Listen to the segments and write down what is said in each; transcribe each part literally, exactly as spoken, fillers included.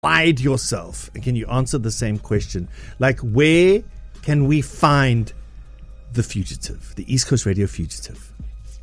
Pride yourself. And can you answer the same question? Like, where can we find the Fugitive, the East Coast Radio Fugitive?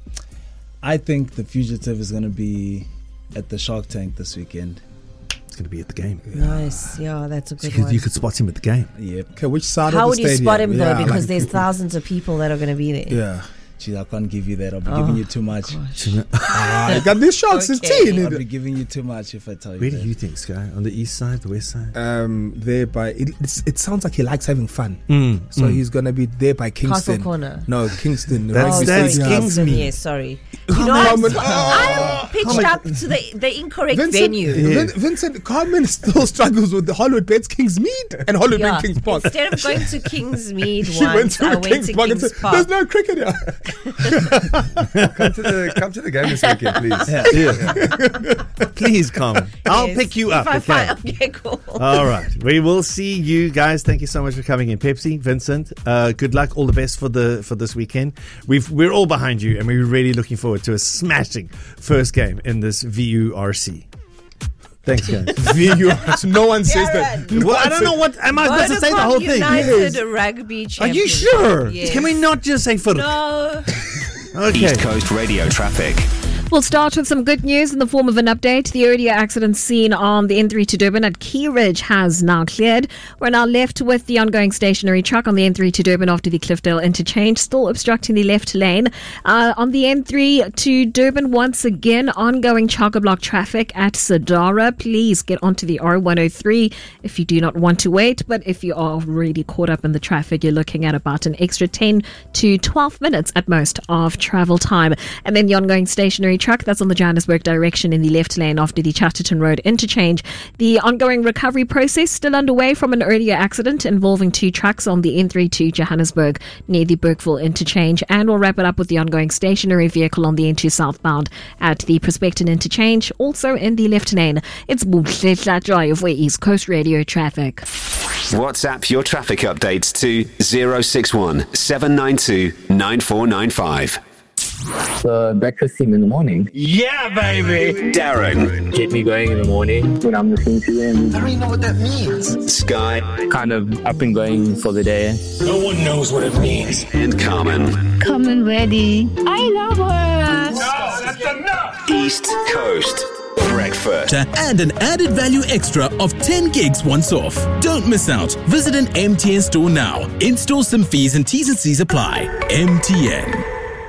I think the Fugitive is going to be at the Shark Tank this weekend. It's going to be at the game. Yeah. Nice. Yeah, that's a good you one. You could spot him at the game. Yep. Okay, which side How of the would stadium? you spot him, though? Yeah, because like there's people. thousands of people that are going to be there. Yeah. Gee, I can't give you that. I'll be Oh, giving you too much. Ah, you got these sharks. It's Okay. tea. I'll be giving you too much if I tell you Where that. do you think, Sky? On the east side, the west side? Um, there by it, it's, it sounds like he likes having fun. Mm, So mm. he's gonna be there by Kingston. Castle Corner. No, Kingston. That's- Oh, Rugby that's sorry, Stadium. Kingsmead. Kingston, yes, sorry. You Come know, on, I'm, man. I pitched Come on. up to the, the incorrect Vincent, venue. Yeah. Vin, Vincent Carmen still struggles with the Hollywood Bets Kingsmead and Hollywood Yeah. Bet Kings Park. Instead of going to Kingsmead She went once, to I the went Kings to Park and Kings said, Park. "There's no cricket here." Come to the come to the game this weekend, please. Yeah. Please come. I'll Yes. pick you up. If I Okay. find, okay, cool. All right. We will see you guys. Thank you so much for coming in, Pepsi, Vincent. Uh, good luck. All the best for the for this weekend. We've we're all behind you, and we're really looking forward to a smashing first game in this V U R C. Thanks, guys. V U R. No one says that. Darren. No Well, I one don't says- know what am I supposed to say the Vodacom whole thing. United Yes. Rugby Are Champions. you sure? Yes. Can we not just say football? No. Okay. East Coast Radio traffic. We'll start with some good news in the form of an update. The earlier accident seen on the N three to Durban at Key Ridge has now cleared. We're now left with the ongoing stationary truck on the N three to Durban after the Cliffdale interchange, still obstructing the left lane. Uh, on the N three to Durban, once again, ongoing chock-a-block traffic at Sadara. Please get onto the R one oh three if you do not want to wait. But if you are already caught up in the traffic, you're looking at about an extra ten to twelve minutes at most of travel time. And then the ongoing stationary truck that's on the Johannesburg direction in the left lane after the Chatterton Road interchange. The ongoing recovery process still underway from an earlier accident involving two trucks on the N three to Johannesburg near the Berkville interchange. And we'll wrap it up with the ongoing stationary vehicle on the N two southbound at the Prospecton interchange, also in the left lane. It's Buhle Drive for East Coast Radio traffic. WhatsApp your traffic updates to zero six one seven nine two nine four nine five. The breakfast team in the morning. Yeah, baby. Darren. Get me going in the morning when I'm listening to them. I don't even know what that means. Sky. Kind of up and going for the day. No one knows what it means. And Carmen. Come and ready. I love her. No, that's enough. East Coast Breakfast. And an added value extra of ten gigs once off. Don't miss out. Visit an M T N store now. In-store SIM fees and T's and C's apply. M T N.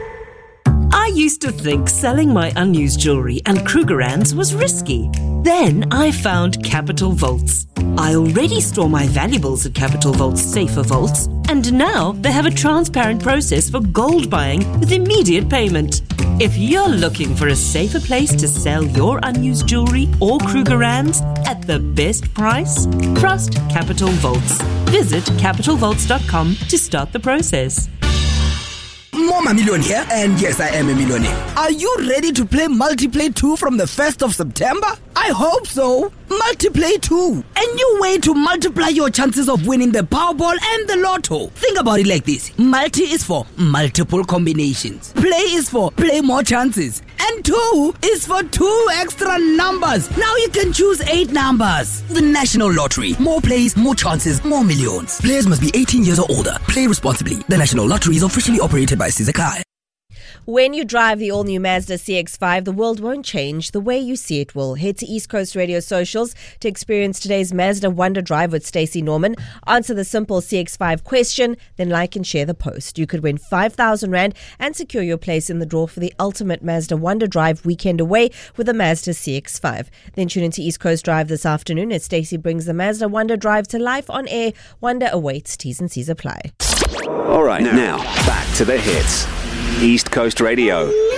I used to think selling my unused jewellery and Krugerrands was risky. Then I found Capital Vaults. I already store my valuables at Capital Vault's safer vaults, and now they have a transparent process for gold buying with immediate payment. If you're looking for a safer place to sell your unused jewellery or Krugerrands at the best price, trust Capital Vaults. Visit capital vaults dot com to start the process. Mama Million here, and yes, I am a millionaire. Are you ready to play Multiplay two from the first of September? I hope so. Multiplay two, a new way to multiply your chances of winning the Powerball and the Lotto. Think about it like this. Multi is for multiple combinations. Play is for play more chances. And two is for two extra numbers. Now you can choose eight numbers. The National Lottery. More plays, more chances, more millions. Players must be eighteen years or older. Play responsibly. The National Lottery is officially operated by Sizakai. When you drive the all-new Mazda C X five, the world won't change. The way you see it will. Head to East Coast Radio socials to experience today's Mazda Wonder Drive with Stacey Norman. Answer the simple C X five question, then like and share the post. You could win five thousand rand and secure your place in the draw for the ultimate Mazda Wonder Drive weekend away with a Mazda C X five. Then tune into East Coast Drive this afternoon as Stacey brings the Mazda Wonder Drive to life on air. Wonder awaits. T's and C's apply. All right, now back to the hits. East Coast Radio.